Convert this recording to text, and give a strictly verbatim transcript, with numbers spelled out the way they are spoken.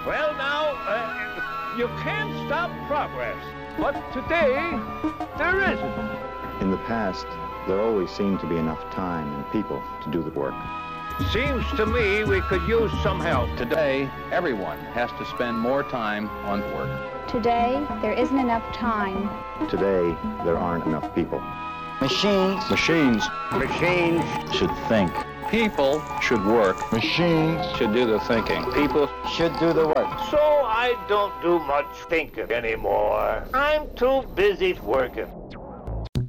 Well, now, uh, you can't stop progress. But today, there isn't. In the past, there always seemed to be enough time and people to do the work. Seems to me we could use some help. Today, everyone has to spend more time on work. Today, there isn't enough time. Today, there aren't enough people. Machines. Machines. Machines Should think. People should work. Machines Should do the thinking. people. Should do the work. So I don't do much thinking anymore. I'm too busy working.